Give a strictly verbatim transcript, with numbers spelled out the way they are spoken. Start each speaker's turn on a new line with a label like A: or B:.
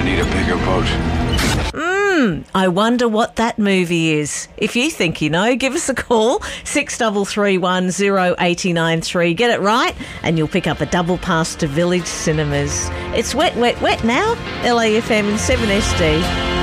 A: need a bigger boat.
B: Mmm, I wonder what that movie is. If you think you know, give us a call, six three three one zero eight nine three. Get it right and you'll pick up a double pass to Village Cinemas. It's Wet, Wet, Wet now. L A F M and seven S D.